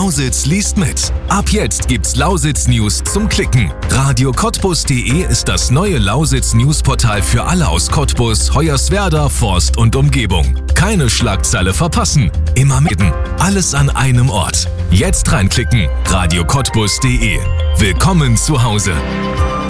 Lausitz liest mit. Ab jetzt gibt's Lausitz News zum Klicken. radiocottbus.de ist das neue Lausitz Newsportal für alle aus Cottbus, Hoyerswerda, Forst und Umgebung. Keine Schlagzeile verpassen. Immer mitten. Alles an einem Ort. Jetzt reinklicken. radiocottbus.de. Willkommen zu Hause.